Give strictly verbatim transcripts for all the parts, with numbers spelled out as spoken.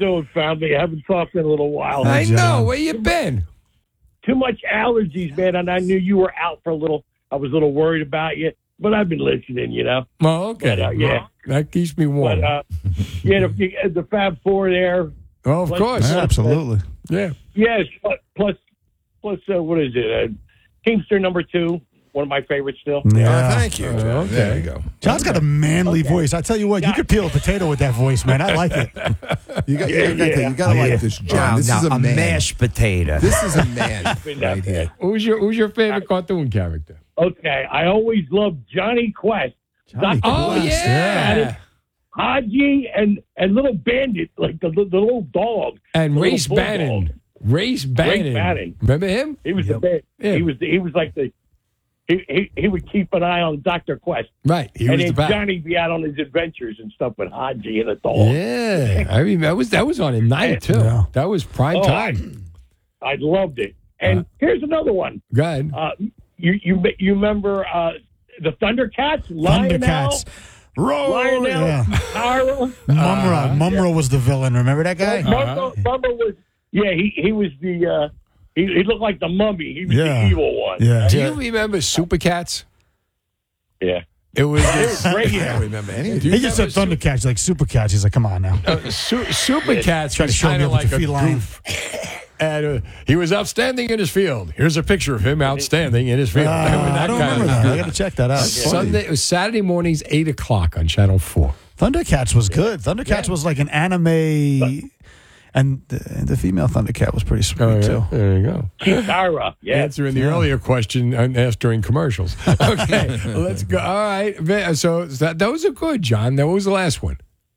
doing, family? I haven't talked in a little while. I know. Where you been? Too much allergies, man, and I knew you were out for a little. I was a little worried about you, but I've been listening, you know. Oh, okay. But, uh, yeah. That keeps me warm. But, uh, yeah, the, the Fab Four there. Oh, of plus, course. Yeah, absolutely. Yeah. Yes, plus, plus, uh, what is it? Uh, Teamster number two, one of my favorites still. Yeah. Oh, thank you. John. Oh, okay. There you go. John's got a manly Okay. voice. I tell you what, you could peel a potato with that voice, man. I like it. You got, Yeah, you got, yeah. you got to Oh, yeah. like this, John. This now, is a, a man. mashed potato. This is a man Been that right here. Who's your Who's your favorite cartoon character? Okay, I always loved Johnny Quest. Johnny Doctor Oh, Quest, yeah. Haji and, and Little Bandit, like the, the little dog. And The little Race bulldog. Bannon. Race Bannon. Bannon. Remember him? He was the best. Yeah. He was he was like the he, he he would keep an eye on Doctor Quest. Right. He and was the then back. Johnny be out on his adventures and stuff with Haji and the dog. Yeah. I mean, that was that was on at night, too. Yeah. That was prime Oh, time. I loved it. And Uh, here's another one. Go ahead. Uh, you you you remember uh, the Thundercats? Lionel, Thundercats. Roar! Lionel, Yeah. Tyra. Mumra. Mumra was the villain. Remember that guy? Mumra, Mumra was yeah. He he was the uh, he, he looked like the mummy. He was Yeah. the evil one. Yeah. Do you remember Super Cats? Yeah. It was It this. was great. I don't remember any of Do He you just said remember Thundercats, like Super Cats. He's like, come on now. Uh, Su- Super Cats Try to was show me kind of up with like the a feline. goof. And uh, he was outstanding in his field. Here's a picture of him outstanding in his field. Uh, I don't remember that. I got to check that out. Sunday, it was Saturday mornings, eight o'clock on Channel four. Thundercats was good. Thundercats was like an anime, and the, the female Thundercat was pretty sweet Oh, yeah. too. There you go. Tyra. Yeah. Answering the earlier question asked during commercials. Okay, let's go. All right. So that, those are good, John. That was the last one.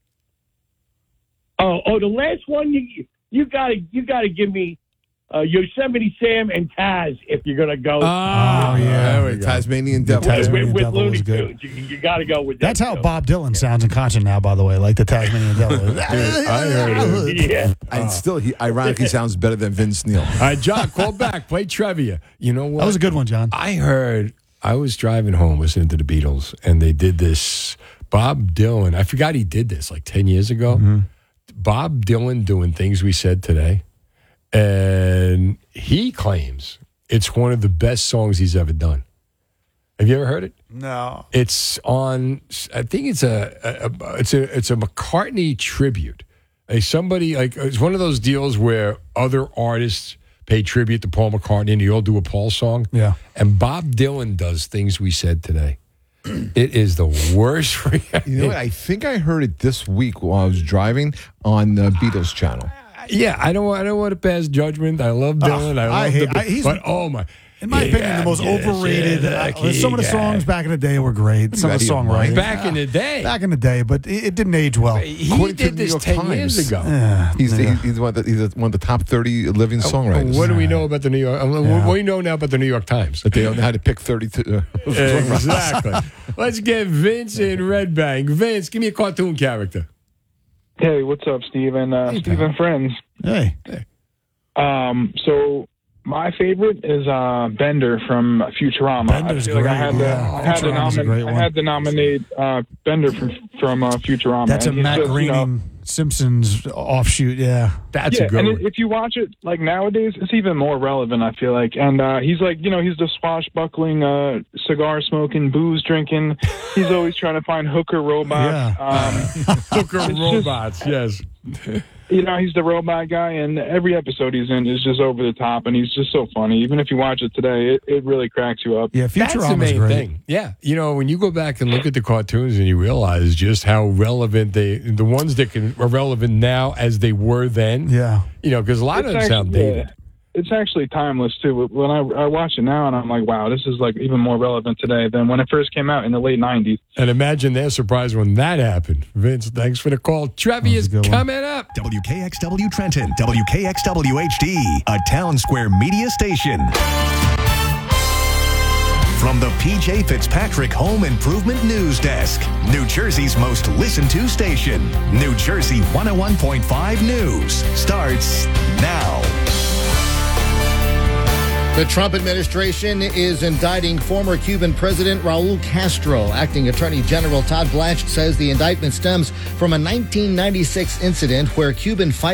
Oh oh, the last one you you gotta you gotta give me uh, Yosemite Sam and Taz if you're gonna go Oh, yeah. There we The go. Tasmanian Devil. Tasmanian with, with Devil Looney was good. Tunes. You, you gotta go with that. That's how too. Bob Dylan sounds in concert now, by the way, like the Tasmanian Devil. I heard it. Yeah. And still, he ironically sounds better than Vince Neil. All right, John, call back. Play trivia. You know what? That was a good one, John. I heard, I was driving home listening to the Beatles, and they did this. Bob Dylan, I forgot he did this like ten years ago. Mm-hmm. Bob Dylan doing things we said today. And he claims it's one of the best songs he's ever done. Have you ever heard it? No. It's on, I think it's a, a, a it's a it's a McCartney tribute. A somebody like it's one of those deals where other artists pay tribute to Paul McCartney and you all do a Paul song. Yeah. And Bob Dylan does things we said today. It is the worst reaction. You know what? I think I heard it this week while I was driving on the Beatles channel. Yeah, I don't. I don't want to pass judgment. I love Dylan. I love I hate- the, I- he's- but oh my! In my opinion, the most overrated. Uh, some of the songs back in the day were great. Some of the Out of your mind. songwriting. back in the day, Back in the day, but it, it didn't age well. he According to did the New this York ten years Times. ago. Yeah, He's, yeah. he's, one of the, he's one of the top thirty living songwriters. What do we know about the New York? uh, What do we know now about the New York Times? That they don't know how to pick thirty-two. Uh, Exactly. Let's get Vince in Red Bank. Vince, give me a cartoon character. Hey, what's up, Steven? Uh, Hey, Steven Friends. Hey, Um, so my favorite is uh, Bender from Futurama. Bender's I feel like I great, had to, yeah. I had to, Futurama's a great nomin- I one. had to nominate uh, Bender from from uh, Futurama. that's a And he's Matt just, you know, Groening Simpsons offshoot. Yeah, That's yeah, a good and one. if you watch it like nowadays, it's even more relevant. I feel like, and uh, he's like, you know, he's the swashbuckling, uh, cigar smoking, booze drinking. He's always trying to find hooker robots. Yeah. Um, Hooker it's just- robots. Yes. you know, he's the robot guy, and every episode he's in is just over the top, and he's just so funny. Even if you watch it today, it, it really cracks you up. yeah. That's the Futurama's main great. thing. Yeah. You know, when you go back and look at the cartoons and you realize just how relevant they, the ones that can, are relevant now as they were then. Yeah. You know, because a lot It's of them sound actually- dated. yeah, it's actually timeless too. When I, I watch it now, and I'm like, wow, this is like even more relevant today than when it first came out in the late nineties. And imagine their surprise when that happened. Vince, thanks for the call. Trevi is That was a good one. coming up. W K X W Trenton, W K X W H D, a Town Square media station. From the P J Fitzpatrick Home Improvement News Desk, New Jersey's most listened to station, New Jersey one oh one point five News, starts now. The Trump administration is indicting former Cuban President Raul Castro. Acting Attorney General Todd Blanche says the indictment stems from a nineteen ninety-six incident where Cuban fighters